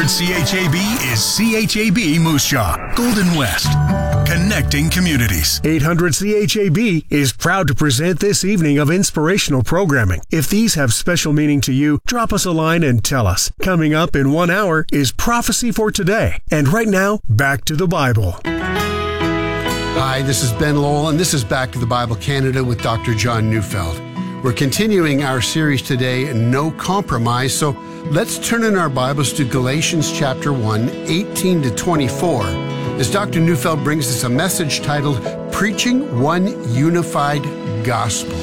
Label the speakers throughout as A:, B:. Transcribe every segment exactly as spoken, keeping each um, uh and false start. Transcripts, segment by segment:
A: hundred C H A B is C H A B Moose Jaw, Golden West, connecting communities.
B: eight hundred C H A B is proud to present this evening of inspirational programming. If these have special meaning to you, drop us a line and tell us. Coming up in one hour is Prophecy for Today. And right now, back to the Bible.
C: Hi, this is Ben Lowell, and this is Back to the Bible Canada with Doctor John Neufeld. We're continuing our series today, No Compromise, so let's turn in our Bibles to Galatians chapter one, eighteen to twenty-four, as Doctor Neufeld brings us a message titled, Preaching One Unified Gospel.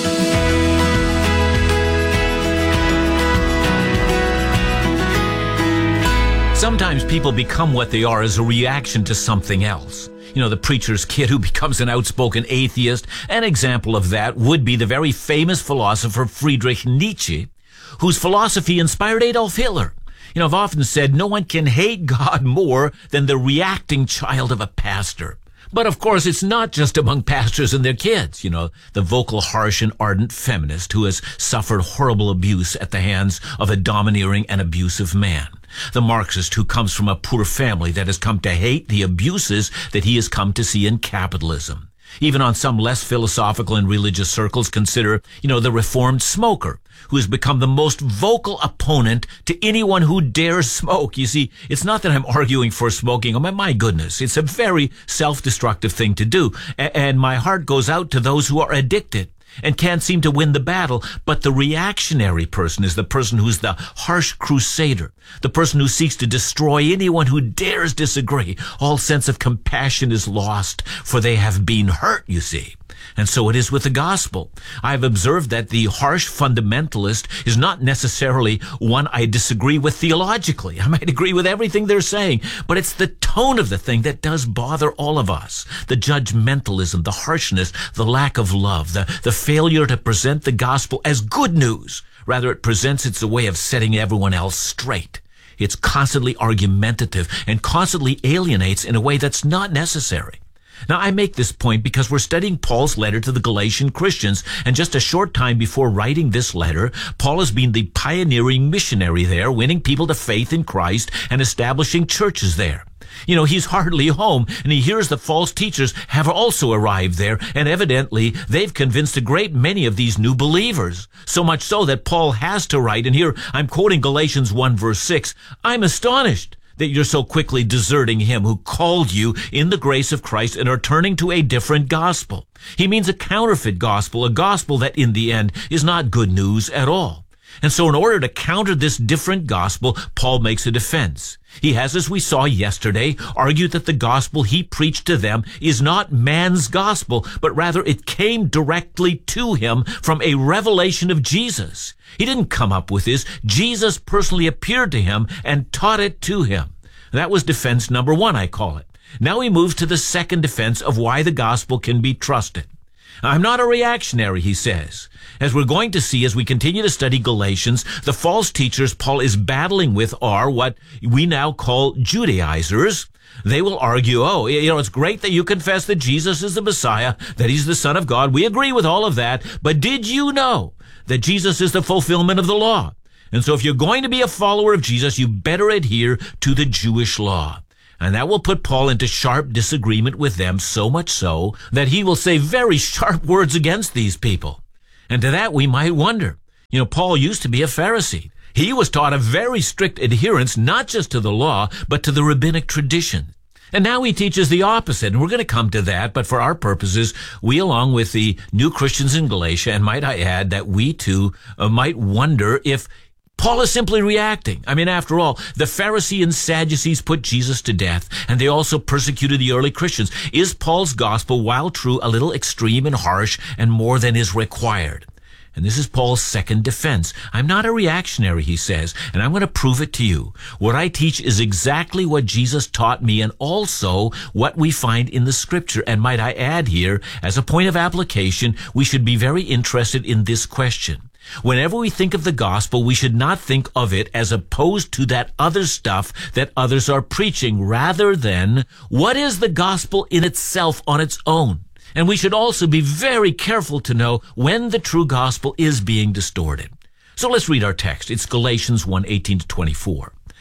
D: Sometimes people become what they are as a reaction to something else. You know, the preacher's kid who becomes an outspoken atheist. An example of that would be the very famous philosopher Friedrich Nietzsche, whose philosophy inspired Adolf Hitler. You know, I've often said no one can hate God more than the reacting child of a pastor. But of course, it's not just among pastors and their kids. You know, the vocal, harsh, and ardent feminist who has suffered horrible abuse at the hands of a domineering and abusive man. The Marxist who comes from a poor family that has come to hate the abuses that he has come to see in capitalism. Even on some less philosophical and religious circles, consider, you know, the reformed smoker who has become the most vocal opponent to anyone who dares smoke. You see, it's not that I'm arguing for smoking. Oh, my, my goodness, it's a very self-destructive thing to do. A- and my heart goes out to those who are addicted and can't seem to win the battle. But the reactionary person is the person who's the harsh crusader, the person who seeks to destroy anyone who dares disagree. All sense of compassion is lost, for they have been hurt, you see. And so it is with the gospel. I've observed that the harsh fundamentalist is not necessarily one I disagree with theologically. I might agree with everything they're saying, but it's the tone of the thing that does bother all of us. The judgmentalism, the harshness, the lack of love, the, the failure to present the gospel as good news. Rather, it presents it's a way of setting everyone else straight. It's constantly argumentative and constantly alienates in a way that's not necessary. Now, I make this point because we're studying Paul's letter to the Galatian Christians, and just a short time before writing this letter, Paul has been the pioneering missionary there, winning people to faith in Christ and establishing churches there. You know, he's hardly home, and he hears that false teachers have also arrived there, and evidently they've convinced a great many of these new believers. So much so that Paul has to write, and here I'm quoting Galatians one verse six, I'm astonished that you're so quickly deserting him who called you in the grace of Christ and are turning to a different gospel. He means a counterfeit gospel, a gospel that in the end is not good news at all. And so in order to counter this different gospel, Paul makes a defense. He has, as we saw yesterday, argued that the gospel he preached to them is not man's gospel, but rather it came directly to him from a revelation of Jesus. He didn't come up with this. Jesus personally appeared to him and taught it to him. That was defense number one, I call it. Now he moves to the second defense of why the gospel can be trusted. I'm not a reactionary, he says. As we're going to see as we continue to study Galatians, the false teachers Paul is battling with are what we now call Judaizers. They will argue, oh, you know, it's great that you confess that Jesus is the Messiah, that he's the Son of God. We agree with all of that. But did you know that Jesus is the fulfillment of the law? And so if you're going to be a follower of Jesus, you better adhere to the Jewish law. And that will put Paul into sharp disagreement with them, so much so that he will say very sharp words against these people. And to that we might wonder. You know, Paul used to be a Pharisee. He was taught a very strict adherence, not just to the law, but to the rabbinic tradition. And now he teaches the opposite, and we're going to come to that, but for our purposes, we, along with the new Christians in Galatia, and might I add that we too uh, might wonder if Paul is simply reacting. I mean, after all, the Pharisees and Sadducees put Jesus to death, and they also persecuted the early Christians. Is Paul's gospel, while true, a little extreme and harsh and more than is required? And this is Paul's second defense. I'm not a reactionary, he says, and I'm going to prove it to you. What I teach is exactly what Jesus taught me and also what we find in the Scripture. And might I add here, as a point of application, we should be very interested in this question. Whenever we think of the gospel, we should not think of it as opposed to that other stuff that others are preaching, rather than what is the gospel in itself on its own. And we should also be very careful to know when the true gospel is being distorted. So let's read our text. It's Galatians one, eighteen to twenty-four.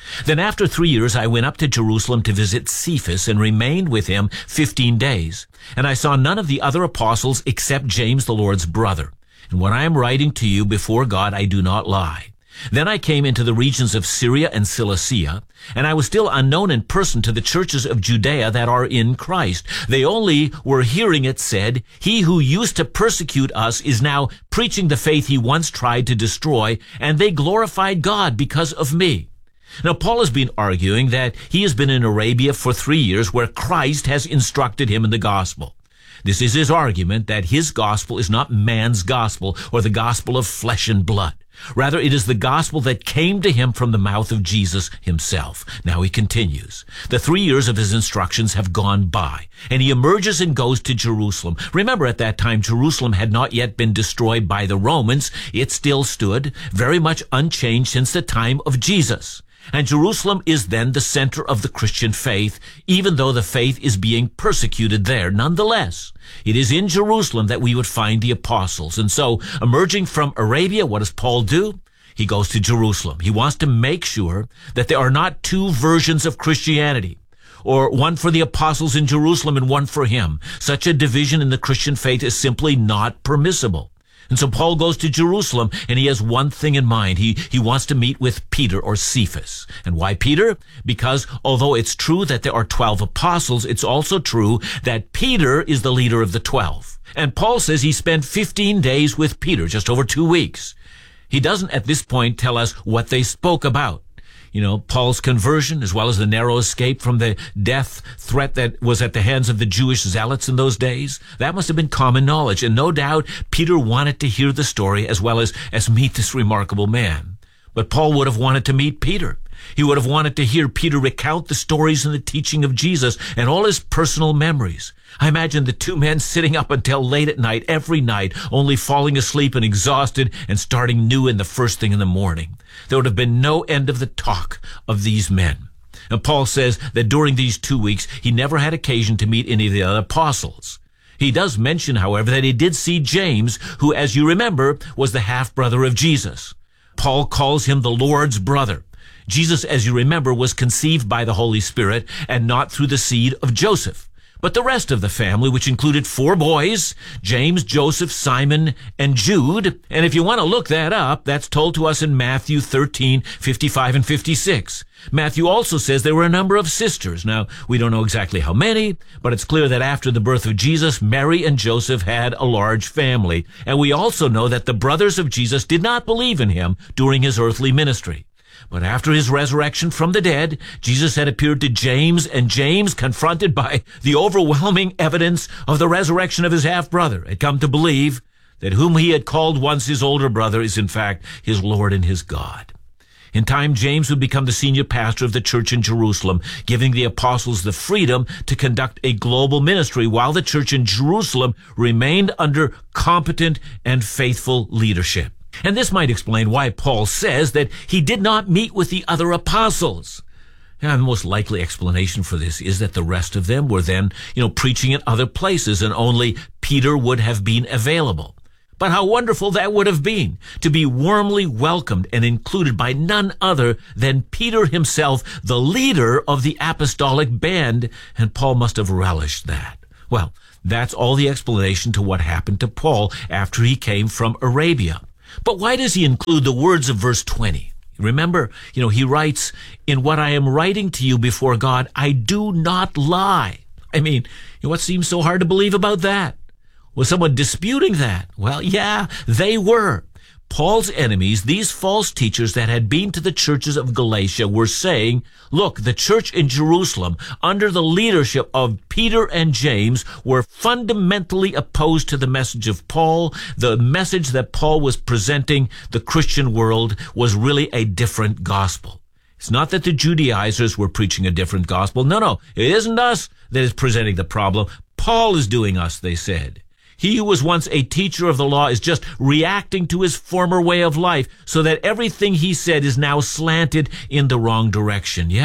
D: Then after three years I went up to Jerusalem to visit Cephas and remained with him fifteen days. And I saw none of the other apostles except James the Lord's brother. And when I am writing to you before God, I do not lie. Then I came into the regions of Syria and Cilicia, and I was still unknown in person to the churches of Judea that are in Christ. They only were hearing it said, he who used to persecute us is now preaching the faith he once tried to destroy, and they glorified God because of me. Now, Paul has been arguing that he has been in Arabia for three years where Christ has instructed him in the gospel. This is his argument that his gospel is not man's gospel or the gospel of flesh and blood. Rather, it is the gospel that came to him from the mouth of Jesus himself. Now he continues. The three years of his instructions have gone by, and he emerges and goes to Jerusalem. Remember, at that time, Jerusalem had not yet been destroyed by the Romans. It still stood very much unchanged since the time of Jesus. And Jerusalem is then the center of the Christian faith, even though the faith is being persecuted there. Nonetheless, it is in Jerusalem that we would find the apostles. And so, emerging from Arabia, what does Paul do? He goes to Jerusalem. He wants to make sure that there are not two versions of Christianity, or one for the apostles in Jerusalem and one for him. Such a division in the Christian faith is simply not permissible. And so Paul goes to Jerusalem, and he has one thing in mind. He, he wants to meet with Peter or Cephas. And why Peter? Because although it's true that there are twelve apostles, it's also true that Peter is the leader of the twelve. And Paul says he spent fifteen days with Peter, just over two weeks. He doesn't at this point tell us what they spoke about. You know, Paul's conversion, as well as the narrow escape from the death threat that was at the hands of the Jewish zealots in those days, that must have been common knowledge. And no doubt Peter wanted to hear the story as well as, as meet this remarkable man. But Paul would have wanted to meet Peter. He would have wanted to hear Peter recount the stories and the teaching of Jesus and all his personal memories. I imagine the two men sitting up until late at night, every night, only falling asleep and exhausted and starting new in the first thing in the morning. There would have been no end of the talk of these men. And Paul says that during these two weeks, he never had occasion to meet any of the other apostles. He does mention, however, that he did see James, who, as you remember, was the half-brother of Jesus. Paul calls him the Lord's brother. Jesus, as you remember, was conceived by the Holy Spirit and not through the seed of Joseph. But the rest of the family, which included four boys, James, Joseph, Simon, and Jude, and if you want to look that up, that's told to us in Matthew thirteen, fifty-five and fifty-six. Matthew also says there were a number of sisters. Now, we don't know exactly how many, but it's clear that after the birth of Jesus, Mary and Joseph had a large family. And we also know that the brothers of Jesus did not believe in him during his earthly ministry. But after his resurrection from the dead, Jesus had appeared to James, and James, confronted by the overwhelming evidence of the resurrection of his half-brother, had come to believe that whom he had called once his older brother is in fact his Lord and his God. In time, James would become the senior pastor of the church in Jerusalem, giving the apostles the freedom to conduct a global ministry while the church in Jerusalem remained under competent and faithful leadership. And this might explain why Paul says that he did not meet with the other apostles. And the most likely explanation for this is that the rest of them were then, you know, preaching in other places, and only Peter would have been available. But how wonderful that would have been, to be warmly welcomed and included by none other than Peter himself, the leader of the apostolic band, and Paul must have relished that. Well, that's all the explanation to what happened to Paul after he came from Arabia. But why does he include the words of verse twenty? Remember, you know, he writes, "In what I am writing to you before God, I do not lie." I mean, you know, what seems so hard to believe about that? Was someone disputing that? Well, yeah, they were. Paul's enemies, these false teachers that had been to the churches of Galatia, were saying, look, the church in Jerusalem, under the leadership of Peter and James, were fundamentally opposed to the message of Paul. The message that Paul was presenting the Christian world was really a different gospel. It's not that the Judaizers were preaching a different gospel. No, no, it isn't us that is presenting the problem. Paul is doing us, they said. He who was once a teacher of the law is just reacting to his former way of life, so that everything he said is now slanted in the wrong direction. Yeah,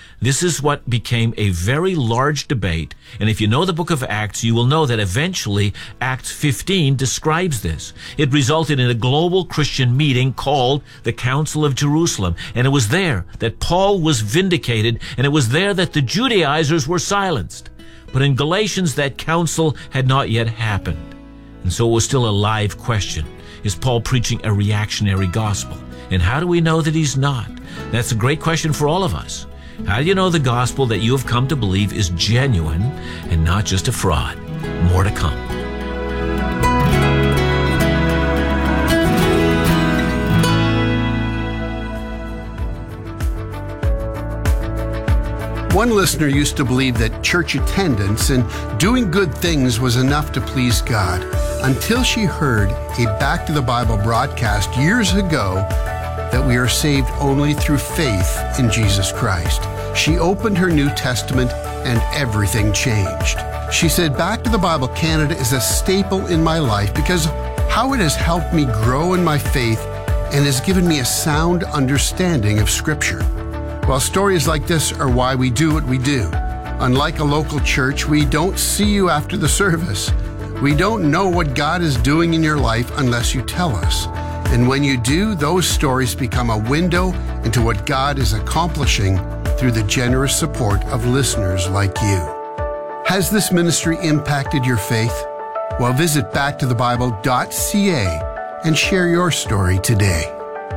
D: This is what became a very large debate, and if you know the book of Acts, you will know that eventually Acts fifteen describes this. It resulted in a global Christian meeting called the Council of Jerusalem, and it was there that Paul was vindicated, and it was there that the Judaizers were silenced. But in Galatians, that council had not yet happened, and so it was still a live question. Is Paul preaching a reactionary gospel? And how do we know that he's not? That's a great question for all of us. How do you know the gospel that you have come to believe is genuine and not just a fraud? More to come.
C: One listener used to believe that church attendance and doing good things was enough to please God, until she heard a Back to the Bible broadcast years ago that we are saved only through faith in Jesus Christ. She opened her New Testament and everything changed. She said, Back to the Bible Canada is a staple in my life because how it has helped me grow in my faith and has given me a sound understanding of Scripture. Well, stories like this are why we do what we do. Unlike a local church, we don't see you after the service. We don't know what God is doing in your life unless you tell us. And when you do, those stories become a window into what God is accomplishing through the generous support of listeners like you. Has this ministry impacted your faith? Well, visit back to the bible dot c a and share your story today.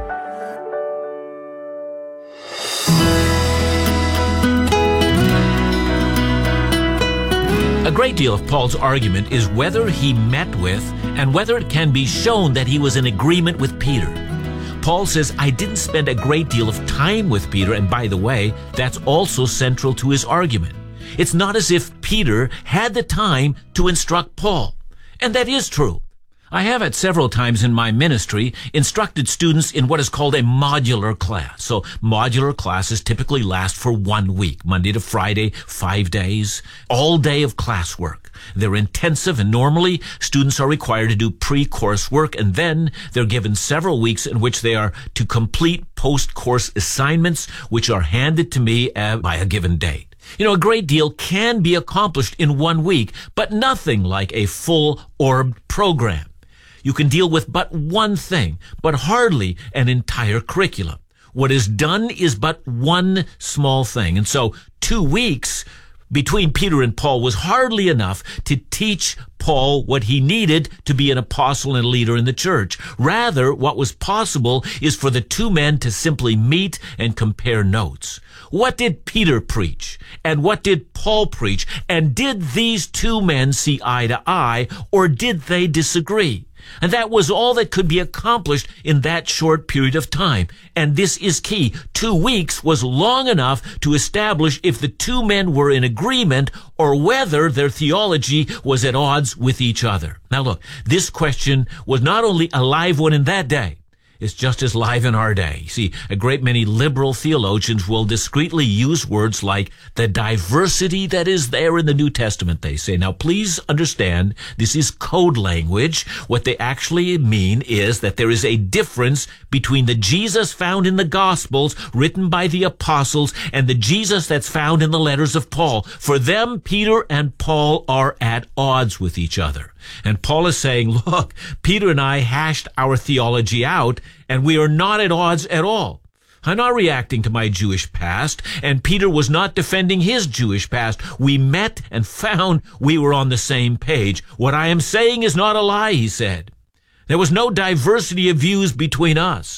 D: A great deal of Paul's argument is whether he met with and whether it can be shown that he was in agreement with Peter. Paul says, I didn't spend a great deal of time with Peter, and by the way, that's also central to his argument. It's not as if Peter had the time to instruct Paul. And that is true. I have at several times in my ministry instructed students in what is called a modular class. So modular classes typically last for one week, Monday to Friday, five days, all day of classwork. They're intensive, and normally students are required to do pre-course work, and then they're given several weeks in which they are to complete post-course assignments, which are handed to me uh, by a given date. You know, a great deal can be accomplished in one week, but nothing like a full-orbed program. You can deal with but one thing, but hardly an entire curriculum. What is done is but one small thing. And so two weeks between Peter and Paul was hardly enough to teach Paul what he needed to be an apostle and leader in the church. Rather, what was possible is for the two men to simply meet and compare notes. What did Peter preach? And what did Paul preach? And did these two men see eye to eye, or did they disagree? And that was all that could be accomplished in that short period of time. And this is key. Two weeks was long enough to establish if the two men were in agreement or whether their theology was at odds with each other. Now look, this question was not only a live one in that day, it's just as live in our day. You see, a great many liberal theologians will discreetly use words like the diversity that is there in the New Testament, they say. Now, please understand, this is code language. What they actually mean is that there is a difference between the Jesus found in the Gospels, written by the apostles, and the Jesus that's found in the letters of Paul. For them, Peter and Paul are at odds with each other. And Paul is saying, look, Peter and I hashed our theology out, and we are not at odds at all. I'm not reacting to my Jewish past, and Peter was not defending his Jewish past. We met and found we were on the same page. What I am saying is not a lie, he said. There was no diversity of views between us.